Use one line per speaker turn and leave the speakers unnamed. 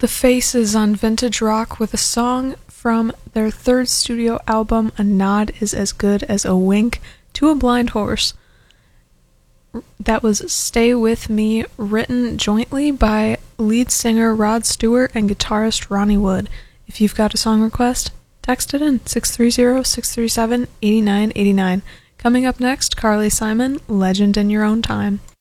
The Faces on Vintage Rock with a song from their third studio album, A Nod is as Good as a Wink to a Blind Horse. That was Stay With Me, written jointly by lead singer Rod Stewart and guitarist Ronnie Wood. If you've got a song request, text it in 630-637-8989. Coming up next, Carly Simon, Legend in Your Own Time.